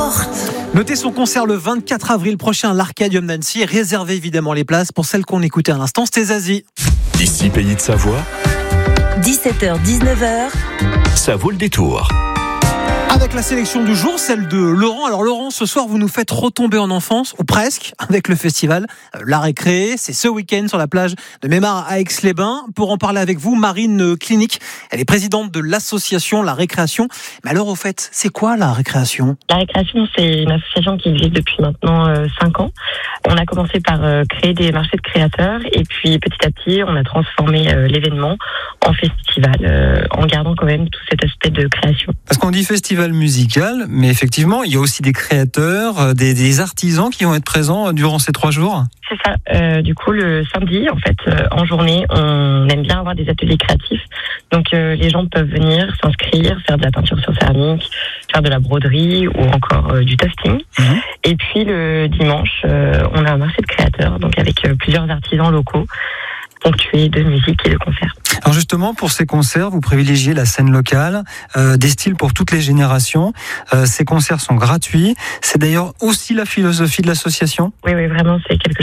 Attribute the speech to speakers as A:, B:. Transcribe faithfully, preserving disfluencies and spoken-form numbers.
A: porte.
B: Notez son concert le vingt-quatre avril prochain à l'Arcadium Nancy et réservez évidemment les places pour celles qu'on écoutait à l'instant, c'était Zazie.
C: Ici Pays de Savoie,
A: dix-sept heures dix-neuf heures.
C: ça vaut le détour.
B: Avec la sélection du jour, celle de Laurent. Alors Laurent, ce soir, vous nous faites retomber en enfance, ou presque, avec le festival La Récré. C'est ce week-end sur la plage de Mémar à Aix-les-Bains. Pour en parler avec vous, Marine Clinique, elle est présidente de l'association La Récréation. Mais alors, au fait, c'est quoi La Récréation ?
D: La Récréation, c'est une association qui existe depuis maintenant euh, cinq ans. On a commencé par euh, créer des marchés de créateurs et puis petit à petit, on a transformé euh, l'événement en festival, euh, en gardant quand même tout cet aspect de création.
E: Parce qu'on dit festival musical, mais effectivement, il y a aussi des créateurs, des, des artisans qui vont être présents durant ces trois jours.
D: C'est ça. Euh, du coup, le samedi, en fait, euh, en journée, on aime bien avoir des ateliers créatifs. Donc, euh, les gens peuvent venir s'inscrire, faire de la peinture sur céramique, faire de la broderie ou encore euh, du tufting. Mmh. Et puis, le dimanche, euh, on a un marché de créateurs, donc avec euh, plusieurs artisans locaux, ponctués de musique et de concerts.
E: Alors justement, pour ces concerts, vous privilégiez la scène locale, euh, des styles pour toutes les générations. Euh, ces concerts sont gratuits. C'est d'ailleurs aussi la philosophie de l'association ?
D: Oui, oui, vraiment, c'est quelque